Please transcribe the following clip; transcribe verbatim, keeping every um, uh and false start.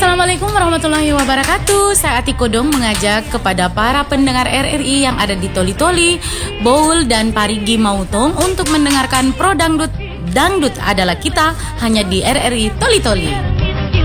Assalamualaikum warahmatullahi wabarakatuh. Saya Ati Kodong mengajak kepada para pendengar R R I yang ada di Toli-Toli, Boul, dan Parigi Mautong untuk mendengarkan Pro Dangdut. Dangdut adalah kita hanya di R R I Toli-Toli.